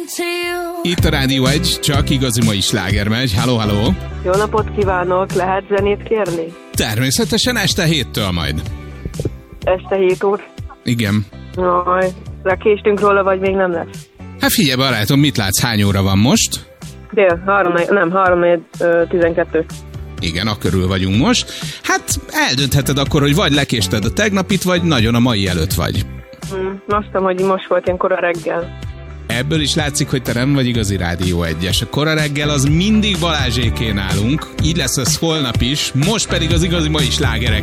Itt a Rádió 1, csak igazi mai sláger megy. Halló, halló! Jó napot kívánok, lehet zenét kérni? Természetesen este 7-től majd. Este 7 óra? Igen. Jaj, késtünk róla, vagy még nem lesz? Hát figyelj barátom, mit látsz, hány óra van most? 3-4-12. Igen, akkörül vagyunk most. Hát eldöntheted akkor, hogy vagy lekésted a tegnapit, vagy nagyon a mai előtt vagy. Azt hiszem, hogy most volt ilyen kora reggel. Ebből is látszik, hogy te nem vagy igazi Rádió 1-es. A kora reggel az mindig Balázsékén állunk, így lesz ez holnap is, most pedig az igazi mai slágerek.